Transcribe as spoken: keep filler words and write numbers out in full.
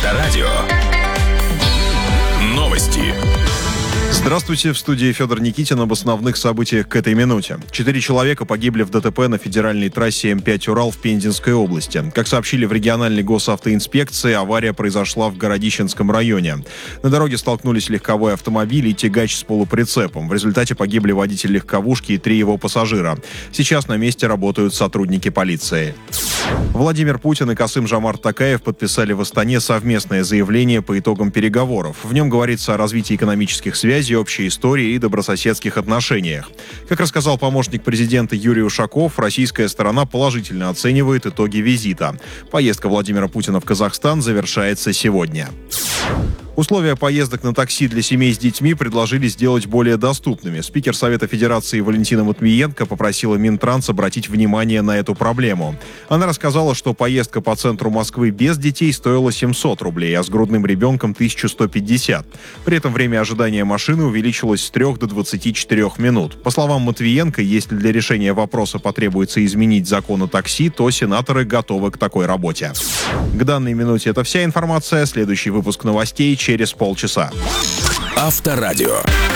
Авторадио. Новости. Здравствуйте, в студии Федор Никитин об основных событиях к этой минуте. Четыре человека погибли в ДТП на федеральной трассе эм пять «Урал» в Пензенской области. Как сообщили в региональной госавтоинспекции, авария произошла в Городищенском районе. На дороге столкнулись легковой автомобиль и тягач с полуприцепом. В результате погибли водитель легковушки и три его пассажира. Сейчас на месте работают сотрудники полиции. Владимир Путин и Касым-Жомарт Токаев подписали в Астане совместное заявление по итогам переговоров. В нем говорится о развитии экономических связей, общей истории и добрососедских отношениях. Как рассказал помощник президента Юрий Ушаков, российская сторона положительно оценивает итоги визита. Поездка Владимира Путина в Казахстан завершается сегодня. Условия поездок на такси для семей с детьми предложили сделать более доступными. Спикер Совета Федерации Валентина Матвиенко попросила Минтранс обратить внимание на эту проблему. Она рассказала, что поездка по центру Москвы без детей стоила семьсот рублей, а с грудным ребенком тысячу сто пятьдесят. При этом время ожидания машины увеличилось с трех до двадцати четырёх минут. По словам Матвиенко, если для решения вопроса потребуется изменить закон о такси, то сенаторы готовы к такой работе. К данной минуте это вся информация. Следующий выпуск новостей через полчаса. Авторадио.